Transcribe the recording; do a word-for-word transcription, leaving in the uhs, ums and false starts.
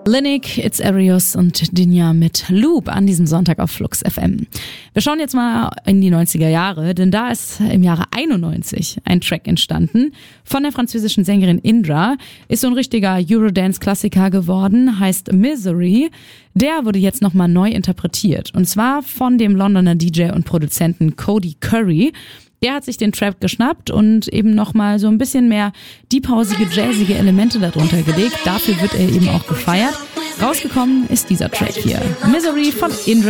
Linik, It's Arius und Dinja mit Loop an diesem Sonntag auf Flux F M. Wir schauen jetzt mal in die neunziger Jahre, denn da ist im Jahre einundneunzig ein Track entstanden von der französischen Sängerin Indra. Ist so ein richtiger Eurodance-Klassiker geworden, heißt Misery. Der wurde jetzt nochmal neu interpretiert und zwar von dem Londoner D J und Produzenten Cody Curry. Der hat sich den Trap geschnappt und eben nochmal so ein bisschen mehr deephausige, jazzige Elemente darunter gelegt. Dafür wird er eben auch gefeiert. Rausgekommen ist dieser Track hier. Misery von Indra.